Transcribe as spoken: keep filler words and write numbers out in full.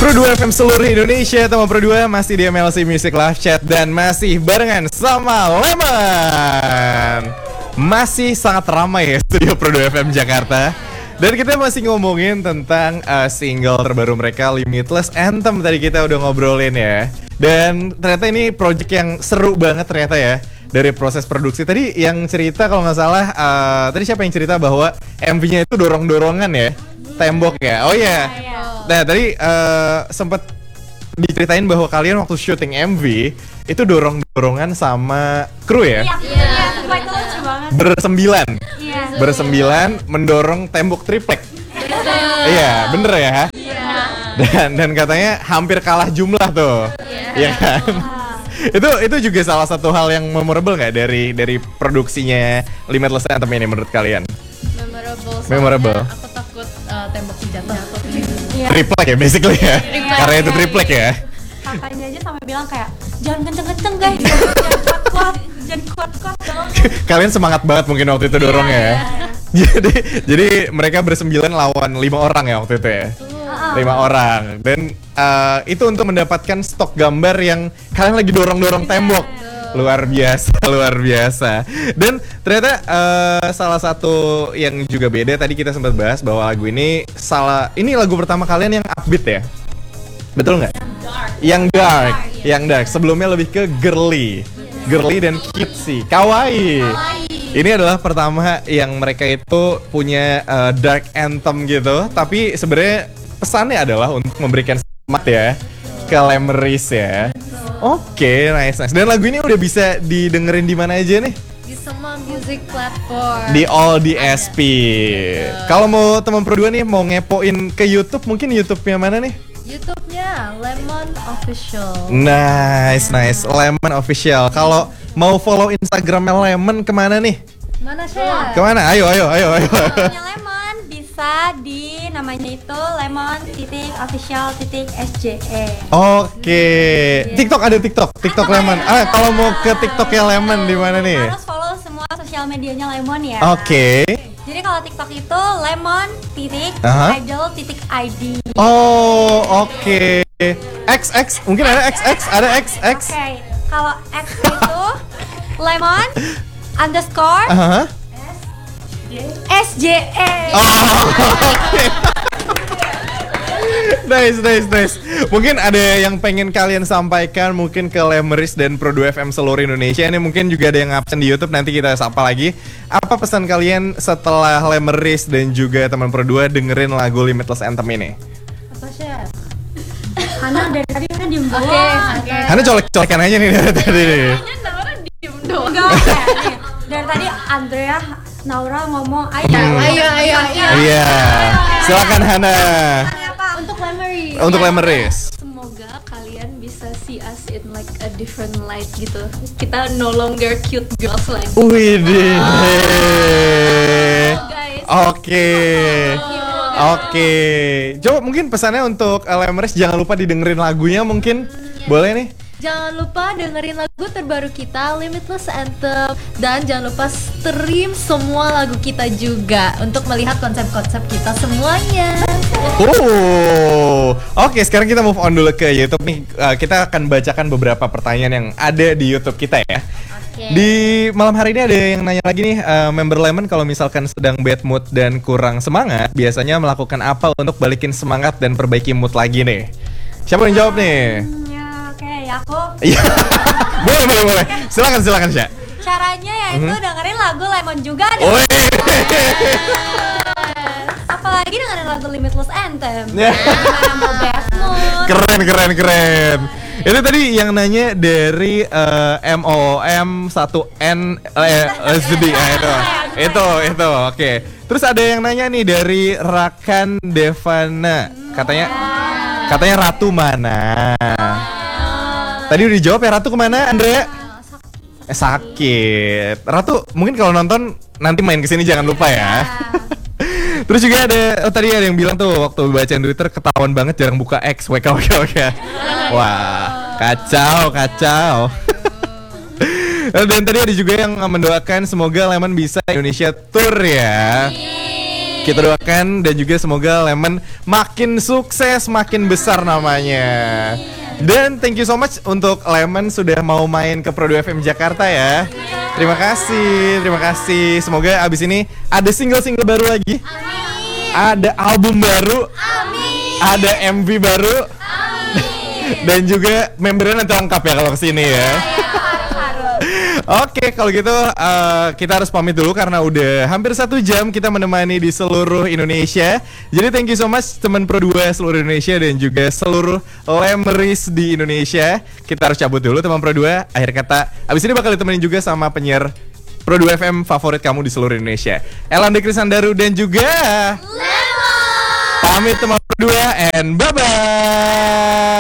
Pro dua F M seluruh Indonesia, teman Pro dua masih di M L C Music Live Chat dan masih barengan sama Lemon. Masih sangat ramai ya studio Pro dua F M Jakarta. Dan kita masih ngomongin tentang uh, single terbaru mereka, Limitless Anthem. Tadi kita udah ngobrolin ya. Dan ternyata ini project yang seru banget ternyata ya. Dari proses produksi tadi yang cerita kalau nggak salah uh, tadi siapa yang cerita bahwa M V-nya itu dorong-dorongan ya, tembok ya. Oh iya. Yeah. Nah tadi uh, sempat diceritain bahwa kalian waktu syuting M V itu dorong-dorongan sama kru ya. Iya. Iya. Itu lucu banget. Bersembilan. Iya. Bersembilan mendorong tembok triplek. Iya, bener ya. Iya. Dan dan katanya hampir kalah jumlah tuh. Iya kan? itu itu juga salah satu hal yang memorable nggak dari dari produksinya Limitless Anthem ini menurut kalian? Memorable. Memorable. Aku takut uh, tembok jatuh. Iya. Triplek ya basically ya. Triplek. Karena itu triplek ya. Kakaknya aja sampai bilang kayak jangan kenceng-kenceng guys, jangan kuat-kuat, jangan kuat-kuat dong. Kalian semangat banget mungkin waktu itu dorong ya. Iya. jadi jadi mereka bersembilan lawan lima orang ya waktu itu ya. Lima orang dan uh, itu untuk mendapatkan stok gambar yang kalian lagi dorong-dorong tembok. Luar biasa, luar biasa. Dan ternyata uh, salah satu yang juga beda tadi kita sempat bahas bahwa lagu ini salah ini lagu pertama kalian yang upbeat ya. Betul nggak? Yang dark, yang dark. Sebelumnya lebih ke girly, girly dan cutesy, kawaii. Ini adalah pertama yang mereka itu punya uh, dark anthem gitu, tapi sebenarnya pesannya adalah untuk memberikan semangat ya ke Lemeris ya. Oke, okay, nice nice. Dan lagu ini udah bisa didengerin di mana aja nih? Di semua music platform. Di all D S P. Kalau mau teman Pro dua nih mau ngepoin ke YouTube, mungkin YouTube-nya mana nih? YouTube-nya Lemon Official. Nice nice, Lemon Official. Kalau mau follow Instagramnya Lemon kemana nih? Mana sih? Kemana? Ayo ayo ayo ayo. Punya Lemon bisa di namanya itu lemon titik official titik S J E. Oke. TikTok ada TikTok, TikTok Lemon. Ah, kalau mau ke TikToknya Lemon di mana nih? Harus follow semua sosial medianya Lemon ya. Oke. Jadi kalau TikTok itu lemon titik Aha. idol titik I D. Oh, oke. X X, mungkin ada X X, ada X X. Oke, kalau X itu lemon underscore Aha. S J E. Oh, oke. Nice, nice, nice. Mungkin ada yang pengen kalian sampaikan mungkin ke Lemeris dan Pro dua F M seluruh Indonesia. Ini mungkin juga ada yang absen di YouTube, nanti kita sapa lagi. Apa pesan kalian setelah Lemeris dan juga teman Pro dua dengerin lagu Limitless Anthem ini? Apa sih? Hana dari tadi kan diem Oke, doang. oke. Hana colek-colekan aja nih dari tadi nih. Naura diem doang. Enggak, kayak nih. Dari tadi Andrea, Naura ngomong ayo, Hmm. Ayo, ayo, ayo. Iya. Silakan Hana. Untuk Lemery. Untuk Lemeris. Semoga kalian bisa see us in like a different light gitu. Kita no longer cute girls lagi. Widih. Guys. Oke. Oke. Coba mungkin pesannya untuk Lemeris, jangan lupa didengerin lagunya mungkin. Boleh nih? Jangan lupa dengerin lagu terbaru kita Limitless Anthem. Dan jangan lupa stream semua lagu kita juga untuk melihat konsep-konsep kita semuanya. Oh, oke. Sekarang kita move on dulu ke YouTube nih. Uh, kita akan bacakan beberapa pertanyaan yang ada di YouTube kita ya. Oke. Di malam hari ini ada yang nanya lagi nih, uh, member Lemon kalau misalkan sedang bad mood dan kurang semangat, biasanya melakukan apa untuk balikin semangat dan perbaiki mood lagi nih? Siapa yang jawab nih? Ya, oke, ya aku. Iya, boleh boleh boleh. Silakan silakan Sya. Caranya yaitu dengerin lagu Lemon juga deh. Oi. Apalagi dengerin lagu Limitless Anthem. Ya. Gimana mau bad mood? Keren keren keren. Itu tadi yang nanya dari uh, M O M satu N eh, S D ya, itu. Itu itu oke. Terus ada yang nanya nih dari Rakan Devana. Katanya katanya Ratu mana? Tadi udah dijawab ya, Ratu kemana Andrea? Eh, sakit. Ratu mungkin kalau nonton nanti main kesini jangan lupa ya. Terus juga ada, oh tadi ada yang bilang tuh waktu bacain Twitter ketahuan banget jarang buka X, W K W K W K. Wah, kacau, kacau. Dan tadi ada juga yang mendoakan semoga Lemon bisa Indonesia Tour ya. Kita doakan dan juga semoga Lemon makin sukses, makin besar namanya. Dan thank you so much untuk Lemon sudah mau main ke Pro dua F M Jakarta ya. Terima kasih, terima kasih. Semoga abis ini ada single-single baru lagi. Ada album baru. Ada M V baru. Dan juga membernya nanti lengkap ya kalau kesini ya. Oke, kalau gitu uh, kita harus pamit dulu karena udah hampir satu jam kita menemani di seluruh Indonesia. Jadi thank you so much teman Pro dua seluruh Indonesia dan juga seluruh Lemeris di Indonesia. Kita harus cabut dulu teman Pro dua. Akhir kata, abis ini bakal ditemenin juga sama penyiar Pro dua F M favorit kamu di seluruh Indonesia, Elanda Krisandaru dan juga Lemon. Pamit teman Pro dua and bye-bye.